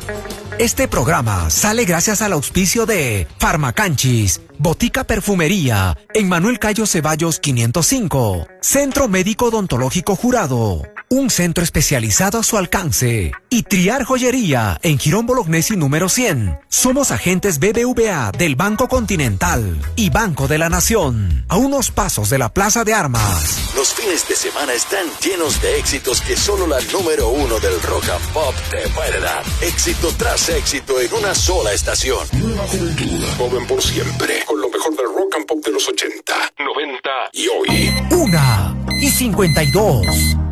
Este programa sale gracias al auspicio de Farmacanchis, Botica Perfumería, en Manuel Cayo Ceballos 505, Centro Médico Odontológico Jurado, un centro especializado a su alcance, y Triar Joyería, en Girón Bolognesi número 100. Somos agentes BBVA del Banco Continental y Banco de la Nación, a unos pasos de la Plaza de Armas. Los fines de semana están llenos de éxitos que solo la número uno del rock and pop te puede dar. Éxito tras éxito en una sola estación. Nueva juventud, joven por siempre, con lo mejor del rock and pop de los 80, 90 y hoy. 1:52.